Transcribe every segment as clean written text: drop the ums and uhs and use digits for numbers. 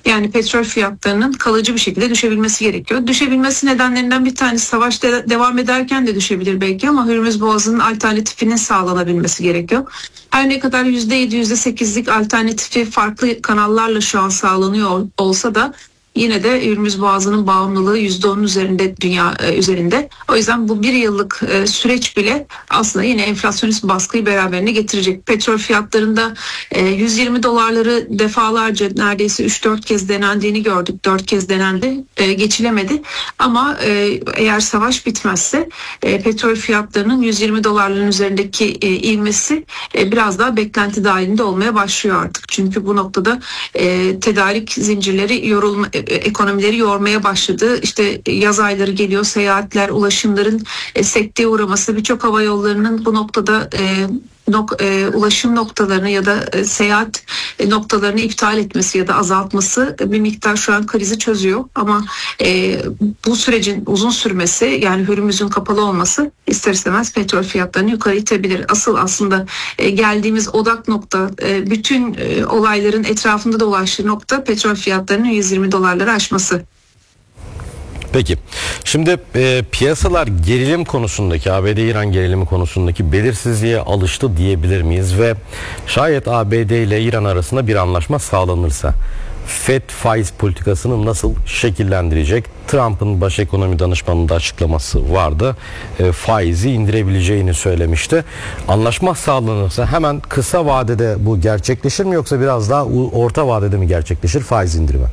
Yani petrol fiyatlarının kalıcı bir şekilde düşebilmesi gerekiyor. Düşebilmesi nedenlerinden bir tanesi savaş devam ederken de düşebilir belki ama Hürmüz Boğazı'nın alternatifinin sağlanabilmesi gerekiyor. Her ne kadar %7, %8'lik alternatifi farklı kanallarla şu an sağlanıyor olsa da yine de Hürmüz Boğazı'nın bağımlılığı %10'un üzerinde dünya üzerinde. O yüzden bu bir yıllık süreç bile aslında yine enflasyonist baskıyı beraberine getirecek. Petrol fiyatlarında $120 defalarca neredeyse 3-4 kez denendiğini gördük. 4 kez denendi. Geçilemedi. Ama eğer savaş bitmezse petrol fiyatlarının $120'ların üzerindeki ivmesi biraz daha beklenti dahilinde olmaya başlıyor artık. Çünkü bu noktada tedarik zincirleri ekonomileri yormaya başladı. İşte yaz ayları geliyor, seyahatler, ulaşımların sekteye uğraması, birçok hava yollarının bu noktada ulaşım noktalarını ya da seyahat noktalarını iptal etmesi ya da azaltması bir miktar şu an krizi çözüyor. Ama bu sürecin uzun sürmesi, yani Hürmüz'ün kapalı olması ister istemez petrol fiyatlarını yukarı itebilir. Asıl aslında geldiğimiz odak nokta, bütün olayların etrafında dolaştığı nokta petrol fiyatlarının $120'ları aşması. Peki, şimdi piyasalar gerilim konusundaki, ABD-İran gerilimi konusundaki belirsizliğe alıştı diyebilir miyiz? Ve şayet ABD ile İran arasında bir anlaşma sağlanırsa FED faiz politikasını nasıl şekillendirecek? Trump'ın baş ekonomi danışmanının da açıklaması vardı. Faizi indirebileceğini söylemişti. Anlaşma sağlanırsa hemen kısa vadede bu gerçekleşir mi, yoksa biraz daha orta vadede mi gerçekleşir faiz indirimi?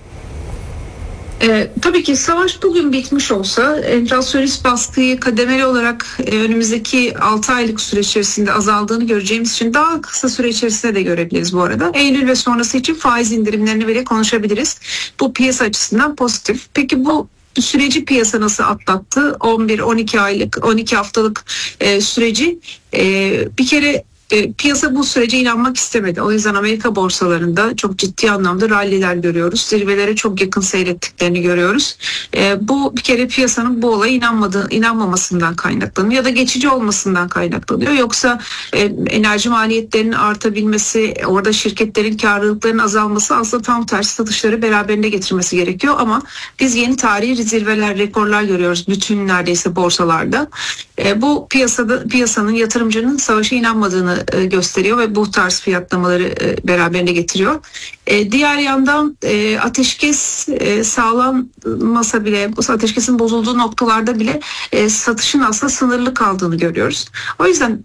Tabii ki savaş bugün bitmiş olsa enflasyonist baskıyı kademeli olarak önümüzdeki 6 aylık süre içerisinde azaldığını göreceğimiz için daha kısa süre içerisinde de görebiliriz bu arada. Eylül ve sonrası için faiz indirimlerini bile konuşabiliriz. Bu piyasa açısından pozitif. Peki bu süreci piyasa nasıl atlattı? 11-12 aylık, 12 haftalık süreci bir kere piyasa bu sürece inanmak istemedi. O yüzden Amerika borsalarında çok ciddi anlamda ralliler görüyoruz. Zirvelere çok yakın seyrettiklerini görüyoruz. Bu bir kere piyasanın bu olaya inanmamasından kaynaklanıyor ya da geçici olmasından kaynaklanıyor. Yoksa enerji maliyetlerinin artabilmesi, orada şirketlerin karlılıklarının azalması aslında tam tersi satışları beraberinde getirmesi gerekiyor. Ama biz yeni tarihi zirveler, rekorlar görüyoruz bütün neredeyse borsalarda. Bu piyasanın, yatırımcının savaşa inanmadığını gösteriyor ve bu tarz fiyatlamaları beraberinde getiriyor. Diğer yandan ateşkes sağlanmasa bile, bu ateşkesin bozulduğu noktalarda bile satışın aslında sınırlı kaldığını görüyoruz. O yüzden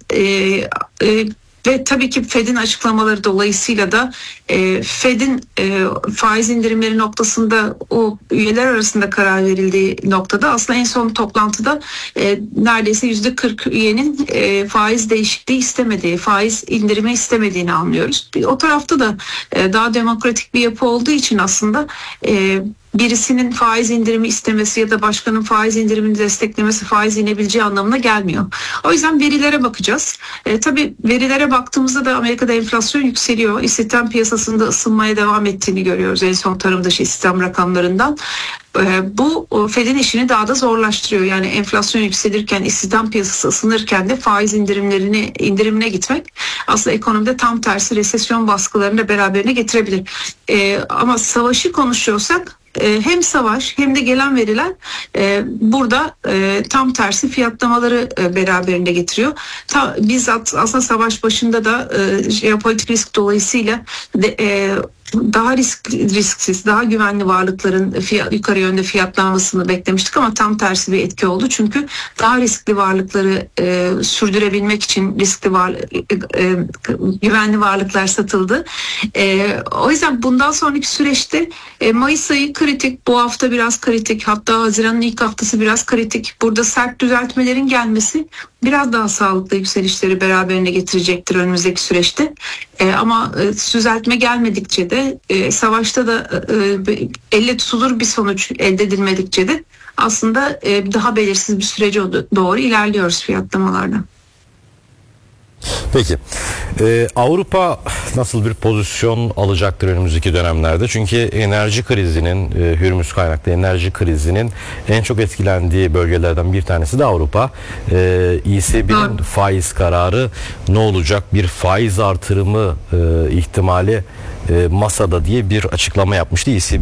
ve tabii ki Fed'in açıklamaları dolayısıyla da Fed'in faiz indirimleri noktasında o üyeler arasında karar verildiği noktada aslında en son toplantıda neredeyse %40 üyenin faiz değişikliği istemediği, faiz indirimi istemediğini anlıyoruz. O tarafta da daha demokratik bir yapı olduğu için aslında birisinin faiz indirimi istemesi ya da başkanın faiz indirimini desteklemesi faiz inebileceği anlamına gelmiyor. O yüzden verilere bakacağız. Tabii verilere baktığımızda da Amerika'da enflasyon yükseliyor. İstihdam piyasasında ısınmaya devam ettiğini görüyoruz en son tarım dışı istihdam rakamlarından. Bu Fed'in işini daha da zorlaştırıyor. Yani enflasyon yükselirken, istihdam piyasası ısınırken de faiz indirimine gitmek aslında ekonomide tam tersi resesyon baskılarını da beraberine getirebilir. Ama savaşı konuşuyorsak hem savaş hem de gelen veriler burada tam tersi fiyatlamaları beraberinde getiriyor. Bizzat aslında savaş başında da jeopolitik risk dolayısıyla daha risksiz, daha güvenli varlıkların yukarı yönde fiyatlanmasını beklemiştik ama tam tersi bir etki oldu. Çünkü daha riskli varlıkları sürdürebilmek için güvenli varlıklar satıldı. O yüzden bundan sonraki süreçte Mayıs ayı kritik, bu hafta biraz kritik, hatta Haziran'ın ilk haftası biraz kritik. Burada sert düzeltmelerin gelmesi biraz daha sağlıklı yükselişleri beraberine getirecektir önümüzdeki süreçte. Ama düzeltme gelmedikçe de savaşta da elle tutulur bir sonuç elde edilmedikçe de aslında daha belirsiz bir sürece doğru ilerliyoruz fiyatlamalarda. Peki, Avrupa nasıl bir pozisyon alacaktır önümüzdeki dönemlerde? Çünkü enerji krizinin, Hürmüz kaynaklı enerji krizinin en çok etkilendiği bölgelerden bir tanesi de Avrupa. ECB'nin faiz kararı ne olacak? Bir faiz artırımı ihtimali masada diye bir açıklama yapmıştı ECB.